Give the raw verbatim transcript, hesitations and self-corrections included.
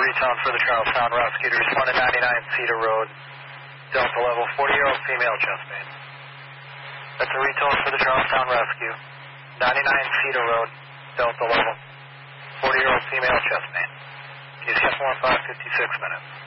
retone for the Charlestown Rescue to respond to ninety-nine Cedar Road, Delta level, forty-year-old female chest pain. That's a retone for the Charlestown Rescue, ninety-nine Cedar Road, Delta level, forty-year-old female chest pain. Can you skip one five, fifty-six minutes?